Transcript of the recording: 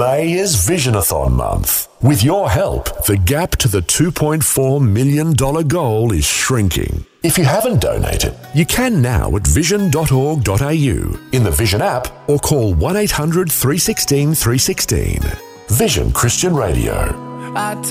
May is Visionathon month. With your help, the gap to the $2.4 million goal is shrinking. If you haven't donated, you can now at vision.org.au, in the Vision app, or call 1-800-316-316. Vision Christian Radio.